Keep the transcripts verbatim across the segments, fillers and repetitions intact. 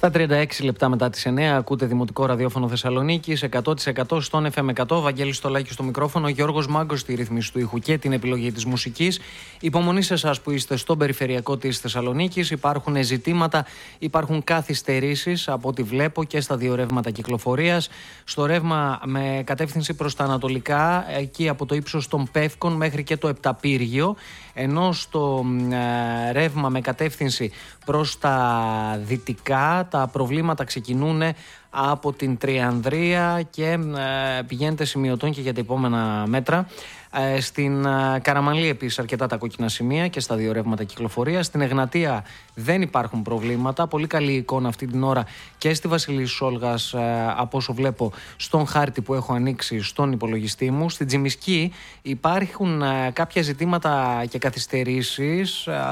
Στα τριάντα έξι λεπτά μετά τις εννιά ακούτε Δημοτικό Ραδιόφωνο Θεσσαλονίκης, εκατό τοις εκατό στον εφ εμ εκατό. Βαγγέλης Στολάκης στο μικρόφωνο, Γιώργος Μάγκος στη ρύθμιση του ήχου και την επιλογή της μουσικής. Υπομονή σε εσάς που είστε στον περιφερειακό της Θεσσαλονίκης. Υπάρχουν ζητήματα, υπάρχουν καθυστερήσεις από ό,τι βλέπω και στα δύο ρεύματα κυκλοφορίας. Στο ρεύμα με κατεύθυνση προς τα ανατολικά, εκεί από το ύψος των Πεύκων μέχρι και το Επταπύργιο, ενώ στο ε, ρεύμα με κατεύθυνση προς τα δυτικά τα προβλήματα ξεκινούν από την Τριανδρία και ε, πηγαίνετε σημειωτών και για τα επόμενα μέτρα. Ε, στην ε, Καραμανλή επίσης αρκετά τα κόκκινα σημεία και στα δύο ρεύματα κυκλοφορίας. Στην Εγνατία δεν υπάρχουν προβλήματα. Πολύ καλή εικόνα αυτή την ώρα και στη Βασιλής Όλγας, ε, από όσο βλέπω στον χάρτη που έχω ανοίξει στον υπολογιστή μου. Στην Τζιμισκή υπάρχουν ε, κάποια ζητήματα και καθυστερήσεις ε,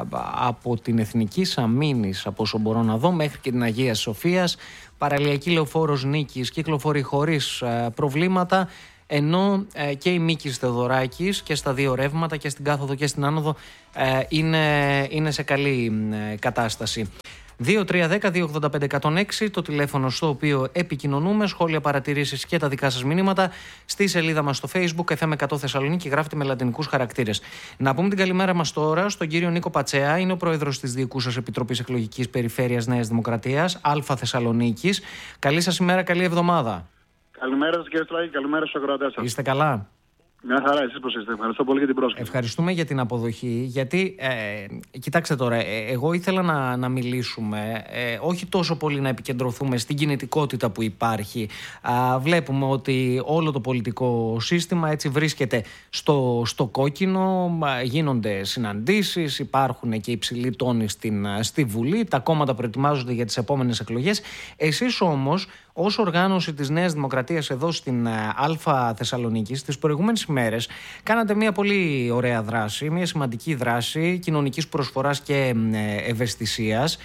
από την Εθνική Σαμίνης, από όσο μπορώ να δω, μέχρι και την Αγία Σοφίας. Παραλιακή Λεωφόρος Νίκης κυκλοφορεί χωρίς ε, προβλήματα, ενώ ε, και η Μίκης Θεοδωράκης και στα δύο ρεύματα και στην κάθοδο και στην άνοδο ε, είναι, είναι σε καλή ε, κατάσταση. δύο τρία ένα μηδέν δύο ογδόντα πέντε εκατόν έξι το τηλέφωνο στο οποίο επικοινωνούμε. Σχόλια, παρατηρήσεις και τα δικά σας μηνύματα στη σελίδα μας στο Facebook εφ εμ εκατό Θεσσαλονίκη, γράφεται με λατινικούς χαρακτήρες. Να πούμε την καλημέρα μας τώρα στον κύριο Νίκο Πατσέα, είναι ο πρόεδρος της Διοικούσας Επιτροπής Εκλογικής Περιφέρειας Νέας Δημοκρατίας Α Θεσσαλονίκης. Καλή σας ημέρα, καλή εβδομάδα. Καλημέρα σας κύριε Στράκη, καλημέρα στους ακροατές σας. Είστε καλά? Μια χαρά, εσείς πώς είστε? Ευχαριστώ πολύ για την πρόσκληση. Ευχαριστούμε για την αποδοχή, γιατί ε, κοιτάξτε τώρα, ε, εγώ ήθελα να, να μιλήσουμε, ε, όχι τόσο πολύ να επικεντρωθούμε στην κινητικότητα που υπάρχει. Α, βλέπουμε ότι όλο το πολιτικό σύστημα έτσι βρίσκεται στο, στο κόκκινο, γίνονται συναντήσεις, υπάρχουν και υψηλοί τόνοι στην, στη Βουλή, τα κόμματα προετοιμάζονται για τις επόμενες εκλογές. Εσείς όμως, ως οργάνωση της Νέας Δημοκρατίας εδώ στην Α Θεσσαλονίκη, στις προηγούμενες ημέρες κάνατε μια πολύ ωραία δράση, μια σημαντική δράση κοινωνικής προσφοράς και ευαισθησίας.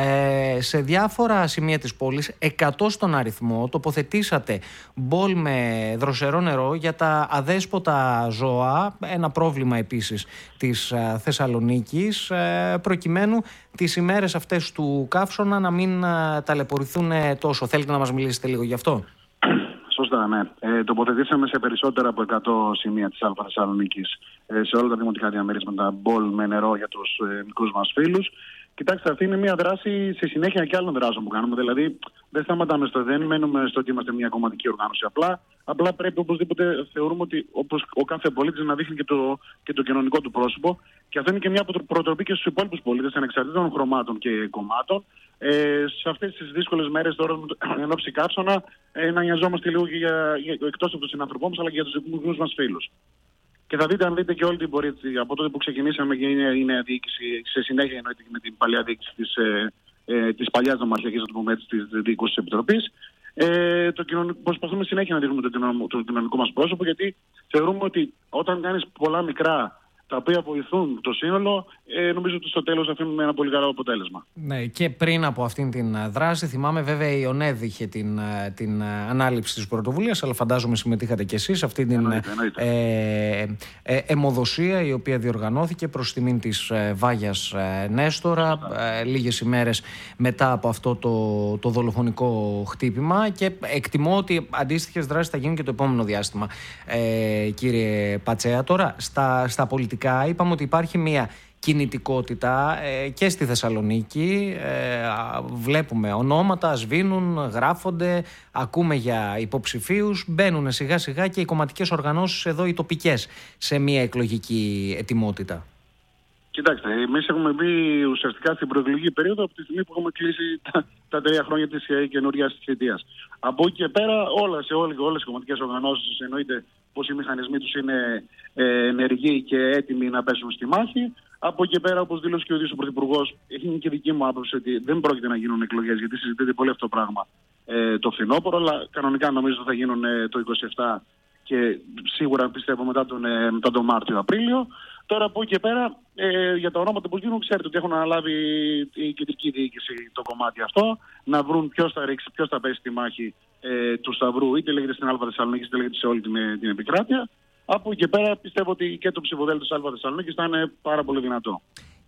Ε, σε διάφορα σημεία της πόλης, εκατό στον αριθμό, τοποθετήσατε μπολ με δροσερό νερό για τα αδέσποτα ζώα, ένα πρόβλημα επίσης της Θεσσαλονίκης, προκειμένου τις ημέρες αυτές του καύσωνα να μην ταλαιπωρηθούν τόσο. Θέλετε να μας μιλήσετε λίγο γι' αυτό? Σωστά, ναι. Ε, τοποθετήσαμε σε περισσότερα από εκατό σημεία της Α Θεσσαλονίκης, ε, σε όλα τα δημοτικά διαμερίσματα, μπολ με νερό για τους ε, μικρούς μας φίλους. Κοιτάξτε, αυτή είναι μια δράση σε συνέχεια και άλλων δράσεων που κάνουμε. Δηλαδή, δεν σταματάμε στο, δεν μένουμε στο ότι είμαστε μια κομματική οργάνωση. Απλά, απλά πρέπει οπωσδήποτε, θεωρούμε ότι όπως ο κάθε πολίτης να δείχνει και το, και το κοινωνικό του πρόσωπο. Και αυτό είναι και μια προτροπή και στους υπόλοιπους πολίτες, ανεξαρτήτων χρωμάτων και κομμάτων. Ε, σε αυτές τις δύσκολες μέρες τώρα, εν ώψη καύσωνα, ε, να νοιαζόμαστε λίγο και για, για, εκτός από τον συνανθρωπό μας, αλλά και για τους μικρούς μας φίλους. Και θα δείτε, αν δείτε και όλη την πορεία, από τότε που ξεκινήσαμε και είναι η νέα διοίκηση, σε συνέχεια εννοείται και με την παλιά διοίκηση της, ε, ε, της παλιάς νομαρχιακής, να το πούμε έτσι, της Διοικούσης Επιτροπής, ε, το κοινωνικό, προσπαθούμε συνέχεια να δείχνουμε το κοινωνικό, το κοινωνικό μας πρόσωπο, γιατί θεωρούμε ότι όταν κάνεις πολλά μικρά τα οποία βοηθούν το σύνολο, ε, νομίζω ότι στο τέλος αφήνουμε ένα πολύ καλό αποτέλεσμα. Ναι, και πριν από αυτήν την δράση, θυμάμαι βέβαια η ΟΝΕΔ είχε την, την ανάληψη της πρωτοβουλίας, αλλά φαντάζομαι συμμετείχατε κι εσείς σε αυτή την εννοείται, εννοείται. Ε, ε, αιμοδοσία η οποία διοργανώθηκε προς τιμήν της ε, Βάγιας ε, Νέστορα, ε, λίγες ημέρες μετά από αυτό το, το δολοφονικό χτύπημα, και εκτιμώ ότι αντίστοιχες δράσεις θα γίνουν και το επόμενο διάστημα. Ε, κύριε Πατσέα, τώρα στα, στα πολιτικά είπαμε ότι υπάρχει μια κινητικότητα ε, και στη Θεσσαλονίκη. Ε, βλέπουμε ονόματα, σβήνουν, γράφονται, ακούμε για υποψηφίους, μπαίνουν σιγά σιγά και οι κομματικές οργανώσεις εδώ, οι τοπικές, σε μια εκλογική ετοιμότητα. Κοιτάξτε, εμείς έχουμε μπει ουσιαστικά στην προεκλογική περίοδο από τη στιγμή που έχουμε κλείσει τα, τα τρία χρόνια της καινούριας θητείας. Από εκεί και πέρα, όλα, σε όλες, όλες οι κομματικές οργανώσεις, εννοείται πως οι μηχανισμοί τους είναι ε, ενεργοί και έτοιμοι να πέσουν στη μάχη. Από εκεί και πέρα, όπως δήλωσε και ο ίδιος ο Πρωθυπουργός, είναι και δική μου άποψη ότι δεν πρόκειται να γίνουν εκλογές, γιατί συζητείται πολύ αυτό το πράγμα ε, το φθινόπωρο, αλλά κανονικά νομίζω θα γίνουν ε, το είκοσι επτά και σίγουρα πιστεύω μετά τον, ε, μετά τον Μάρτιο-Απρίλιο. Τώρα από εκεί και πέρα, ε, για τα ονόματα που γίνουν, ξέρετε ότι έχουν αναλάβει η κεντρική διοίκηση το κομμάτι αυτό, να βρουν ποιος θα ρίξει, ποιος θα πέσει στη μάχη ε, του Σταυρού, είτε λέγεται στην Α Θεσσαλονίκη, είτε λέγεται σε όλη την, την επικράτεια. Από εκεί και πέρα πιστεύω ότι και το ψηφοδέλτιο της Α Θεσσαλονίκης θα είναι πάρα πολύ δυνατό.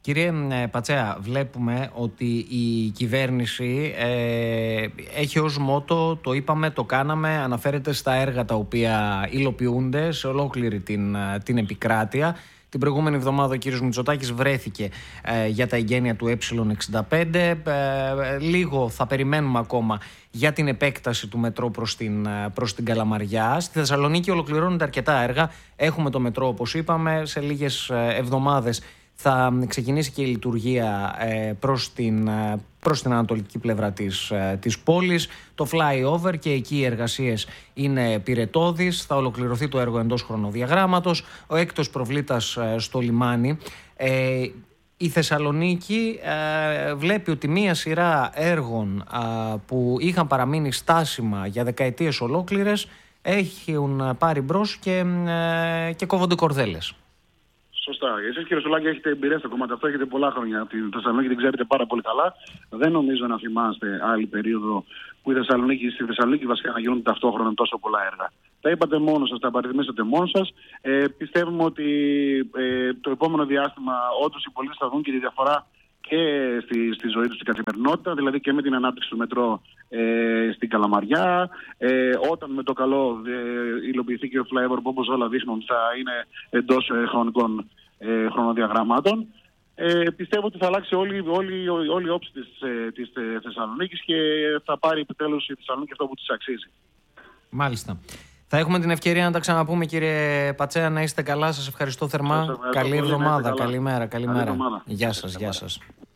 Κύριε Πατσέα, βλέπουμε ότι η κυβέρνηση ε, έχει ως μότο, το είπαμε, το κάναμε, αναφέρεται στα έργα τα οποία υλοποιούνται σε ολόκληρη την, την επικράτεια. Την προηγούμενη εβδομάδα ο κύριος Μητσοτάκης βρέθηκε ε, για τα εγγένεια του ε εξήντα πέντε. Ε, λίγο θα περιμένουμε ακόμα για την επέκταση του μετρό προς την, προς την Καλαμαριά. Στη Θεσσαλονίκη ολοκληρώνονται αρκετά έργα. Έχουμε το μετρό, όπως είπαμε, σε λίγες εβδομάδες θα ξεκινήσει και η λειτουργία ε, προς, την, προς την ανατολική πλευρά της, ε, της πόλης. Το flyover και εκεί οι εργασίες είναι πυρετώδεις. Θα ολοκληρωθεί το έργο εντός χρονοδιαγράμματος. Ο έκτος προβλήτας ε, στο λιμάνι. Ε, η Θεσσαλονίκη ε, βλέπει ότι μία σειρά έργων ε, που είχαν παραμείνει στάσιμα για δεκαετίες ολόκληρες έχουν πάρει μπρος και, ε, και κόβονται κορδέλες. Σωστά. Εσείς, κύριε Σολάκη, έχετε εμπειρία στο κομμάτι αυτό, έχετε πολλά χρόνια. Τη Θεσσαλονίκη την ξέρετε πάρα πολύ καλά. Δεν νομίζω να θυμάστε άλλη περίοδο που η Θεσσαλονίκη, στη Θεσσαλονίκη βασικά να γίνονται ταυτόχρονα τόσο πολλά έργα. Τα είπατε μόνος σας, τα παριθμίσατε μόνος σας. Ε, πιστεύουμε ότι ε, το επόμενο διάστημα όντως οι πολίτες θα δουν και τη διαφορά και στη, στη ζωή τους στην καθημερινότητα, δηλαδή και με την ανάπτυξη του μετρό ε, στην Καλαμαριά, ε, όταν με το καλό ε, υλοποιηθεί και ο flyover που όπως όλα δείχνουν θα είναι εντός ε, χρονικών ε, χρονοδιαγραμμάτων. Ε, πιστεύω ότι θα αλλάξει όλη, όλη, όλη η όψη της, ε, της ε, Θεσσαλονίκης και θα πάρει επιτέλους η Θεσσαλονίκη αυτό που της αξίζει. Μάλιστα. Θα έχουμε την ευκαιρία να τα ξαναπούμε, κύριε Πατσέα. Να είστε καλά. Σας ευχαριστώ θερμά. Καλή εβδομάδα. Καλημέρα. Καλημέρα. Γεια σας. Γεια σας.